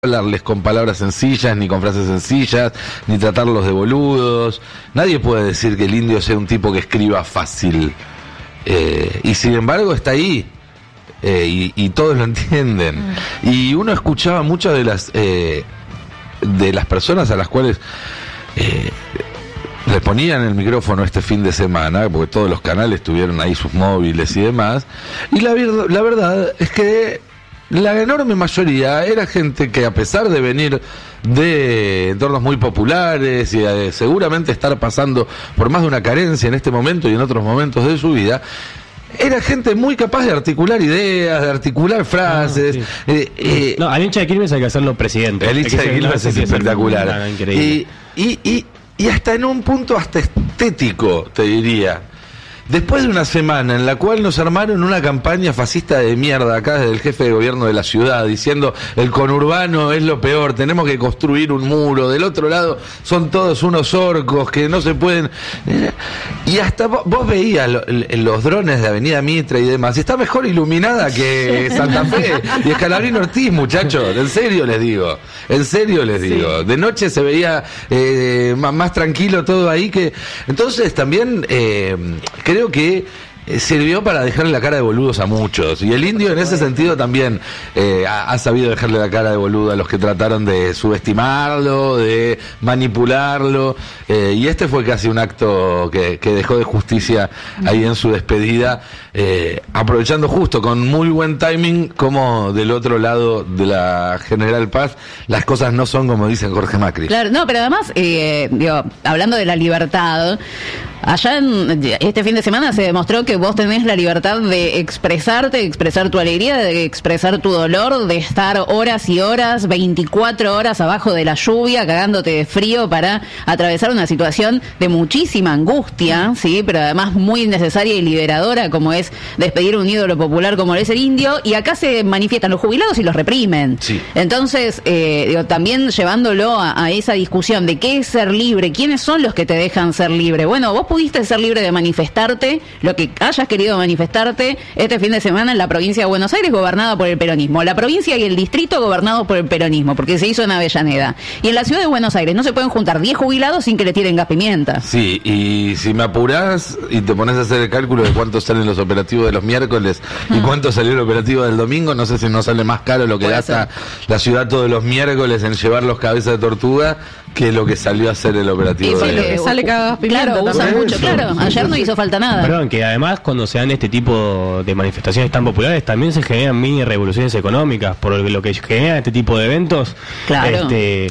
hablarles con palabras sencillas, ni con frases sencillas, ni tratarlos de boludos. Nadie puede decir que el indio sea un tipo que escriba fácil. Y sin embargo está ahí. Y todos lo entienden. Y uno escuchaba muchas de las personas a las cuales le ponían el micrófono este fin de semana, porque todos los canales tuvieron ahí sus móviles y demás. Y la verdad es que la enorme mayoría era gente que, a pesar de venir de entornos muy populares y seguramente estar pasando por más de una carencia en este momento y en otros momentos de su vida, era gente muy capaz de articular ideas, de articular frases. Al hincha de Quilmes hay que hacerlo presidente. El hincha de Quilmes es espectacular. Y hasta en un punto hasta estético, te diría. Después de una semana en la cual nos armaron una campaña fascista de mierda acá desde el jefe de gobierno de la ciudad, diciendo el conurbano es lo peor, tenemos que construir un muro, del otro lado son todos unos orcos que no se pueden... Y hasta vos veías los drones de Avenida Mitre y demás, y está mejor iluminada que Santa Fe y Escalabrín Ortiz, muchachos, en serio les digo. Sí. De noche se veía más tranquilo todo ahí que... Entonces también creo que sirvió para dejarle la cara de boludos a muchos, y el indio en ese sentido también ha sabido dejarle la cara de boludo a los que trataron de subestimarlo, de manipularlo, y este fue casi un acto que dejó de justicia ahí en su despedida, aprovechando justo con muy buen timing como del otro lado de la General Paz las cosas no son como dicen Jorge Macri. Claro, no, pero además hablando de la libertad, allá este fin de semana se demostró que vos tenés la libertad de expresarte, de expresar tu alegría, de expresar tu dolor, de estar horas y horas, 24 horas abajo de la lluvia, cagándote de frío para atravesar una situación de muchísima angustia, ¿sí? Pero además muy necesaria y liberadora, como es despedir un ídolo popular como es el indio, y acá se manifiestan los jubilados y los reprimen. Sí. Entonces, también llevándolo a esa discusión de qué es ser libre, quiénes son los que te dejan ser libre. Bueno, vos pudiste ser libre de manifestarte, lo que hayas querido manifestarte este fin de semana en la provincia de Buenos Aires, gobernada por el peronismo, la provincia y el distrito gobernados por el peronismo, porque se hizo en Avellaneda, y en la ciudad de Buenos Aires no se pueden juntar 10 jubilados sin que le tiren gas pimienta. Sí, y si me apurás y te pones a hacer el cálculo de cuánto salen los operativos de los miércoles y cuánto salió el operativo del domingo, no sé si no sale más caro lo que gasta la ciudad todos los miércoles en llevar los cabezas de tortuga que lo que salió a hacer el operativo. Sí, de... sale cada pimienta. Claro, usan mucho, claro. Ayer no hizo falta nada. Perdón, que además cuando se dan este tipo de manifestaciones tan populares también se generan mini revoluciones económicas, por lo que generan este tipo de eventos. Claro.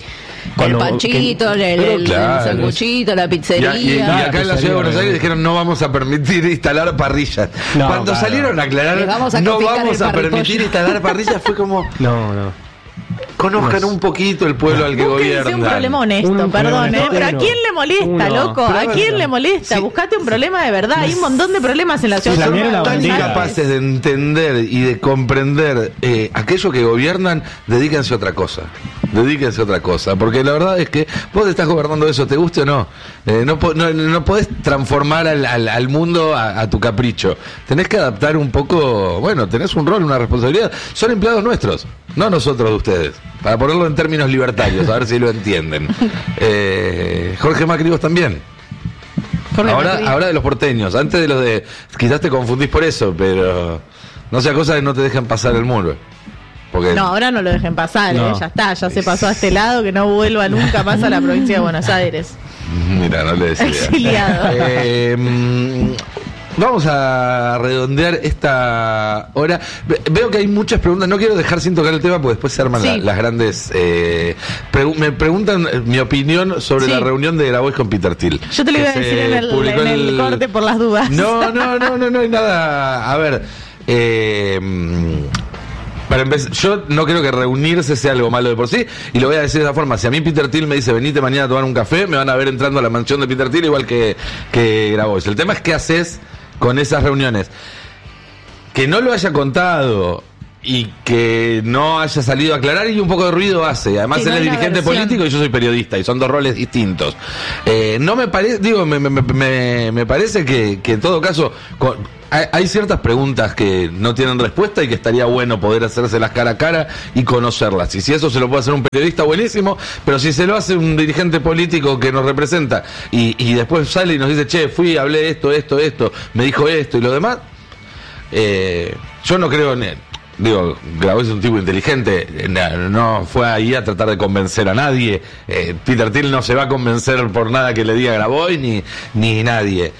El panchito, el sanguchito, la pizzería. Y acá en la ciudad de Buenos Aires dijeron no vamos a permitir instalar parrillas. Cuando salieron a aclarar no vamos a permitir instalar parrillas, fue como... No. Conozcan un poquito el pueblo al que gobiernan. Un problema honesto, perdón, pero ¿a quién le molesta, loco? ¿A quién le molesta? Sí. Buscate un problema de verdad. Hay un montón de problemas en la ciudad. Son tan incapaces de entender y de comprender aquello que gobiernan, dedíquense a otra cosa. Porque la verdad es que vos estás gobernando eso, te guste o no. No podés transformar al mundo a tu capricho. Tenés que adaptar un poco, bueno, tenés un rol, una responsabilidad. Son empleados nuestros, no nosotros de ustedes. Para ponerlo en términos libertarios, a ver si lo entienden. Jorge Macri, vos también. Ahora de los porteños, antes de los de... Quizás te confundís por eso, pero no sea cosa que no te dejen pasar el muro. Porque... No, ahora no lo dejen pasar, ya está, ya se pasó a este lado, que no vuelva nunca más a la provincia de Buenos Aires. Mira, no le decía. Exiliado. Vamos a redondear esta hora. Veo que hay muchas preguntas. No quiero dejar sin tocar el tema porque después se arman las grandes... me preguntan mi opinión sobre la reunión de Grabois con Peter Thiel. Yo te lo iba a decir en el corte por las dudas. No hay nada. A ver... Para empezar, yo no creo que reunirse sea algo malo de por sí, y lo voy a decir de esa forma. Si a mí Peter Thiel me dice venite mañana a tomar un café, me van a ver entrando a la mansión de Peter Thiel igual que Grabois. El tema es qué haces con esas reuniones. Que no lo haya contado y que no haya salido a aclarar, y un poco de ruido hace. Además, él es dirigente político y yo soy periodista, y son dos roles distintos. No me parece, digo, me parece que en todo caso hay ciertas preguntas que no tienen respuesta y que estaría bueno poder hacérselas cara a cara y conocerlas. Y si eso se lo puede hacer un periodista, buenísimo, pero si se lo hace un dirigente político que nos representa y después sale y nos dice, che, hablé esto, me dijo esto y lo demás, yo no creo en él. Digo, Grabois es un tipo inteligente, no fue ahí a tratar de convencer a nadie. Peter Thiel no se va a convencer por nada que le diga Grabois ni nadie.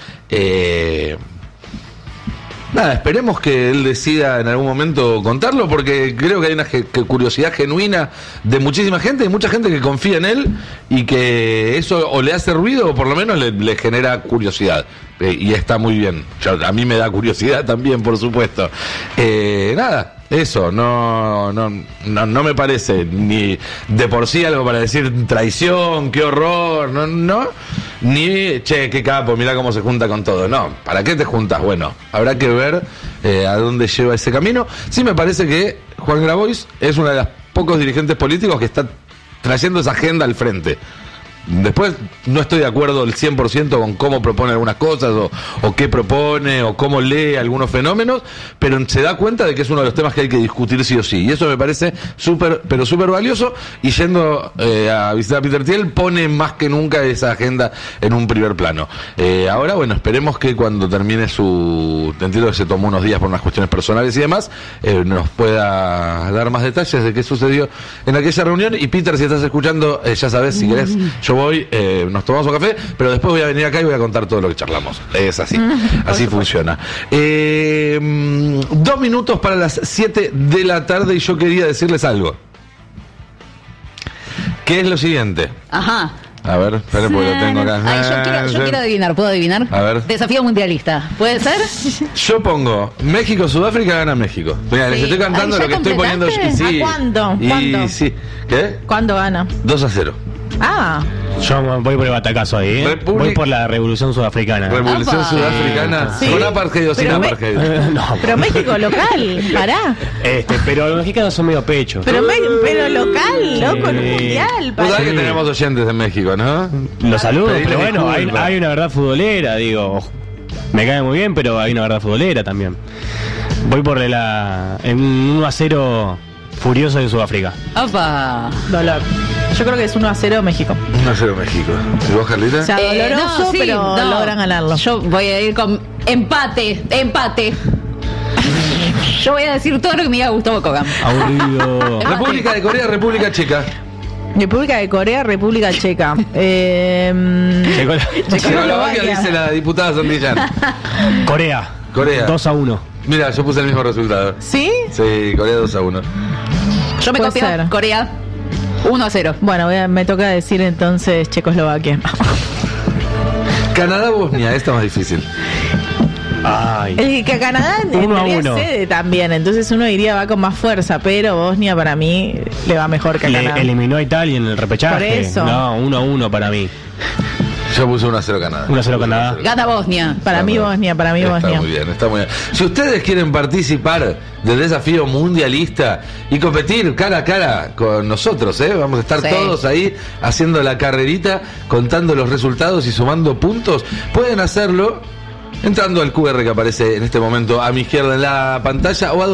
Nada, esperemos que él decida en algún momento contarlo, porque creo que hay una curiosidad genuina de muchísima gente, y mucha gente que confía en él, y que eso o le hace ruido o por lo menos le genera curiosidad. Y está muy bien. A mí me da curiosidad también, por supuesto. Nada, eso, no me parece ni de por sí algo para decir traición, qué horror, no, ni, che, qué capo, mirá cómo se junta con todo. No, ¿para qué te juntas? Bueno, habrá que ver a dónde lleva ese camino. Sí me parece que Juan Grabois es uno de los pocos dirigentes políticos que está trayendo esa agenda al frente. Después no estoy de acuerdo el 100% con cómo propone algunas cosas o qué propone o cómo lee algunos fenómenos, pero se da cuenta de que es uno de los temas que hay que discutir sí o sí, y eso me parece súper valioso, y yendo a visitar a Peter Thiel pone más que nunca esa agenda en un primer plano. Ahora, bueno, esperemos que cuando termine entiendo que se tomó unos días por unas cuestiones personales y demás, nos pueda dar más detalles de qué sucedió en aquella reunión. Y Peter, si estás escuchando, ya sabes, si querés, yo voy, nos tomamos un café, pero después voy a venir acá y voy a contar todo lo que charlamos. Es así, así funciona. 2 minutos para las 7 de la tarde, y yo quería decirles algo. ¿Qué es lo siguiente? Ajá. A ver, esperen porque lo tengo acá. Ay, yo quiero adivinar, ¿puedo adivinar? A ver. Desafío mundialista, ¿puede ser? Yo pongo México-Sudáfrica, gana México. Mira, les estoy cantando lo que estoy poniendo. Sí. ¿A cuándo? ¿Cuándo? Sí. ¿Qué? ¿Cuándo gana? 2-0. Ah. Yo voy por el batacazo ahí, voy por la Revolución Sudafricana. Revolución Sudafricana. Sí. ¿Con apartheid o sin apartheid? No, pero México local, pará. Pero los mexicanos son medio pechos. Pero local, loco, en un mundial. Vos sabés que tenemos oyentes en México, ¿no? Los saludo, pero bueno, hay una verdad futbolera, digo. Me cae muy bien, pero hay una verdad futbolera también. Voy por en 1-0 furioso de Sudáfrica. ¡Opa! Dolor. Yo creo que es 1-0 México. 1-0 México. ¿Y vos, Carlita? O sea, doloroso, pero logran ganarlo. Yo voy a ir con empate. Yo voy a decir todo lo que me diga Gustavo Kogan. Aburrido. República de Corea, República Checa. República de Corea, República Checa. Checoslovaquia, dice la diputada Sandillán. Corea. 2-1. Mira, yo puse el mismo resultado. ¿Sí? Sí, Corea 2-1. Yo me copio Corea 1-0. Bueno, me toca decir entonces Checoslovaquia. Canadá-Bosnia, esta es más difícil. Ay. El que Canadá es sede también, entonces uno diría va con más fuerza, pero Bosnia para mí le va mejor que a Canadá. Eliminó a Italia en el repechaje. Por eso. No, 1-1 para mí. Yo puse 1-0 Canadá. 1-0 Canadá. Gana Bosnia. Para mí Bosnia. Está muy bien, está muy bien. Si ustedes quieren participar del desafío mundialista y competir cara a cara con nosotros, vamos a estar todos ahí haciendo la carrerita, contando los resultados y sumando puntos, pueden hacerlo entrando al QR que aparece en este momento a mi izquierda en la pantalla, o a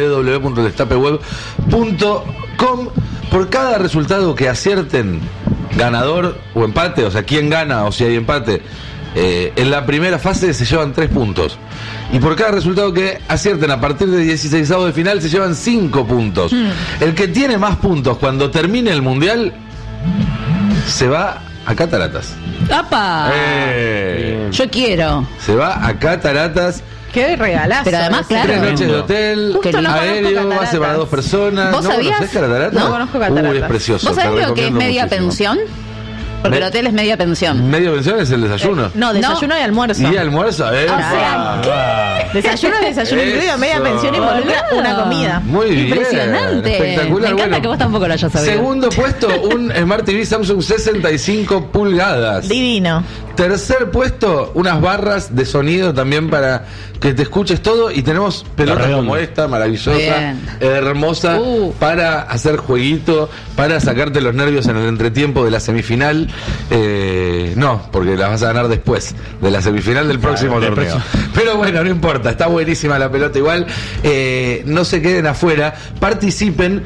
www.destapeweb.com. Por cada resultado que acierten, ganador o empate, o sea, quién gana o si hay empate, en la primera fase se llevan 3 puntos. Y por cada resultado que acierten a partir de 16avos de final se llevan 5 puntos. El que tiene más puntos cuando termine el mundial se va a Cataratas. ¡Apa! Yo quiero. Se va a Cataratas. Qué regalazo. Pero además, claro. 3 noches de hotel, aéreo, hace para 2 personas. ¿Vos sabías? ¿Conocés Cataratas? No conozco Cataratas. Es precioso. ¿Vos sabés lo que es media pensión? Porque el hotel es media pensión. Media pensión es el desayuno. No, desayuno y almuerzo. Y almuerzo, ¿qué? Desayuno incluido, media pensión involucra una comida. Muy bien. Impresionante. Espectacular. Me encanta que vos tampoco lo hayas sabido. Segundo puesto, un Smart TV Samsung 65 pulgadas. Divino. Tercer puesto, unas barras de sonido también para que te escuches todo. Y tenemos pelotas como esta, maravillosa, hermosa, para hacer jueguito, para sacarte los nervios en el entretiempo de la semifinal. No, porque las vas a ganar después de la semifinal del próximo torneo. Pero bueno, no importa, está buenísima la pelota igual. No se queden afuera, participen.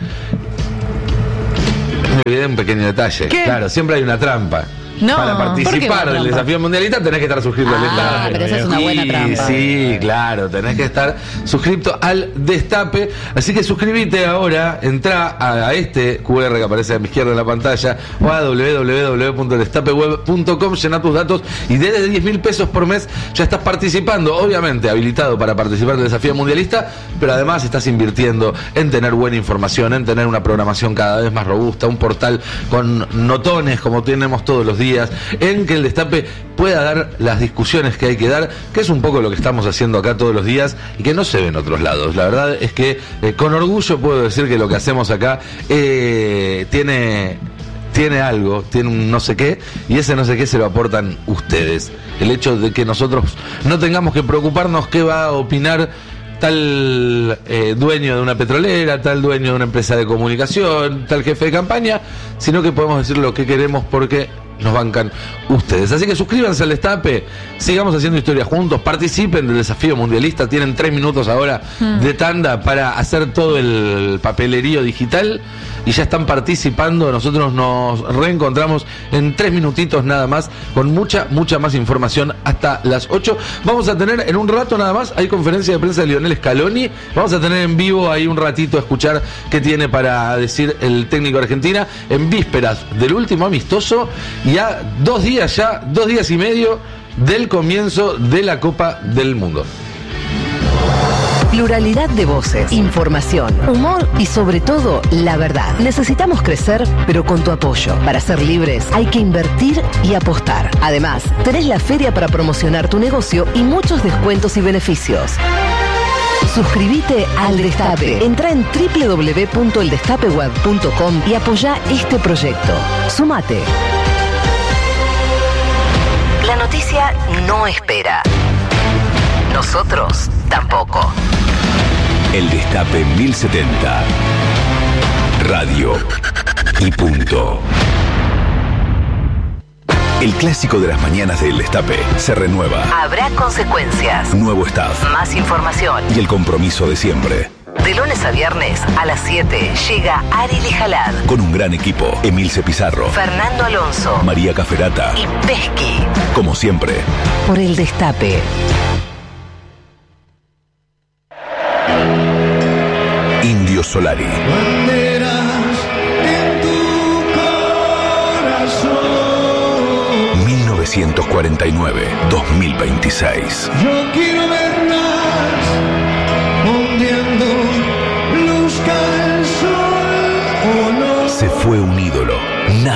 Me olvidé un pequeño detalle. ¿Qué? Claro, siempre hay una trampa. No, para participar del desafío mundialista tenés que estar suscrito al Destape. Pero esa es una buena trampa. Sí, claro, tenés que estar suscrito al Destape. Así que suscríbete ahora, entra a este QR que aparece a mi izquierda en la pantalla o a www.destapeweb.com, llena tus datos y desde 10.000 pesos por mes ya estás participando, obviamente habilitado para participar del desafío mundialista, pero además estás invirtiendo en tener buena información, en tener una programación cada vez más robusta, un portal con notones como tenemos todos los días, en que el Destape pueda dar las discusiones que hay que dar, que es un poco lo que estamos haciendo acá todos los días y que no se ve en otros lados. La verdad es que con orgullo puedo decir que lo que hacemos acá tiene algo, tiene un no sé qué, y ese no sé qué se lo aportan ustedes. El hecho de que nosotros no tengamos que preocuparnos qué va a opinar tal dueño de una petrolera, tal dueño de una empresa de comunicación, tal jefe de campaña, sino que podemos decir lo que queremos porque nos bancan ustedes. Así que suscríbanse al Destape, sigamos haciendo historia juntos, participen del desafío mundialista, tienen 3 minutos ahora de tanda para hacer todo el papelerío digital y ya están participando. Nosotros nos reencontramos en 3 minutitos nada más con mucha más información hasta las 8. Vamos a tener en un rato nada más, hay conferencia de prensa de Lionel Scaloni, vamos a tener en vivo ahí un ratito a escuchar qué tiene para decir el técnico de Argentina en vísperas del último amistoso y a 2 días ya, 2 días y medio del comienzo de la Copa del Mundo. Pluralidad de voces, información, humor y sobre todo la verdad. Necesitamos crecer, pero con tu apoyo. Para ser libres hay que invertir y apostar. Además, tenés la feria para promocionar tu negocio y muchos descuentos y beneficios. Suscríbete al Destape. Entra en www.eldestapeweb.com y apoya este proyecto. Sumate. La noticia no espera. Nosotros tampoco. El Destape 1070. Radio y punto. El clásico de las mañanas del Destape se renueva. Habrá consecuencias. Nuevo staff. Más información. Y el compromiso de siempre. De lunes a viernes a las 7 llega Arely Jalad. Con un gran equipo. Emilce Pizarro. Fernando Alonso. María Caferata. Y Pesqui. Como siempre. Por el Destape. Indio Solari. Banderas en tu corazón. 1949-2026. Yo quiero verlas hundiendo, luzca el sol o no. Se fue un ídolo.